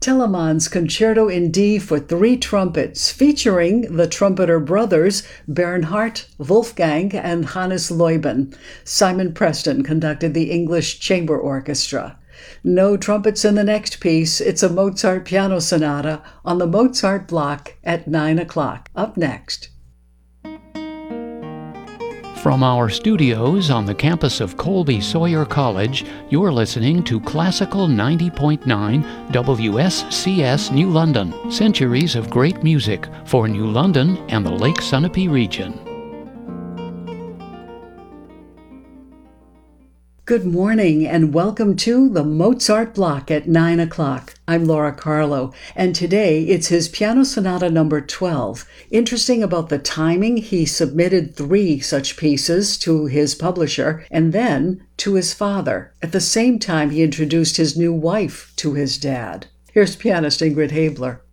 Telemann's Concerto in D for three trumpets, featuring the trumpeter brothers Bernhard, Wolfgang, and Hannes Leuben. Simon Preston conducted the English Chamber Orchestra. No trumpets in the next piece. It's a Mozart piano sonata on the Mozart block at 9 o'clock. Up next. From our studios on the campus of Colby Sawyer College, you're listening to Classical 90.9 WSCS New London. Centuries of great music for New London and the Lake Sunapee region. Good morning and welcome to the Mozart Block at 9 o'clock. I'm Laura Carlo, and today it's his Piano Sonata number 12. Interesting about the timing, he submitted 3 such pieces to his publisher and then to his father. At the same time, he introduced his new wife to his dad. Here's pianist Ingrid Habler.